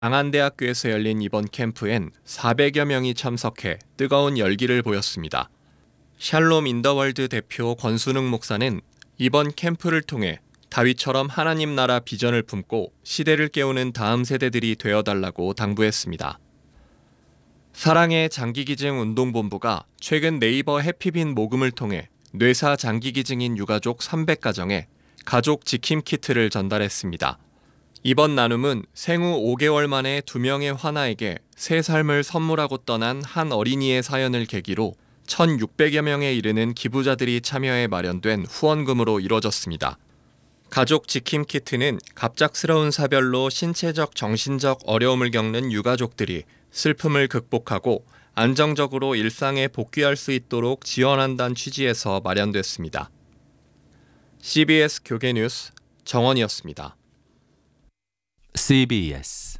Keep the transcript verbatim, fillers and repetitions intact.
강한대학교에서 열린 이번 캠프엔 사백여 명이 참석해 뜨거운 열기를 보였습니다. 샬롬 인더월드 대표 권순흥 목사는 이번 캠프를 통해 다윗처럼 하나님 나라 비전을 품고 시대를 깨우는 다음 세대들이 되어달라고 당부했습니다. 사랑의 장기기증 운동본부가 최근 네이버 해피빈 모금을 통해 뇌사 장기기증인 유가족 삼백 가정에 가족 지킴 키트를 전달했습니다. 이번 나눔은 생후 오 개월 만에 두 명의 화나에게 새 삶을 선물하고 떠난 한 어린이의 사연을 계기로 천육백여 명에 이르는 기부자들이 참여해 마련된 후원금으로 이뤄졌습니다. 가족 지킴 키트는 갑작스러운 사별로 신체적, 정신적 어려움을 겪는 유가족들이 슬픔을 극복하고 안정적으로 일상에 복귀할 수 있도록 지원한다는 취지에서 마련됐습니다. 씨비에스 교계뉴스 정원이었습니다. 씨비에스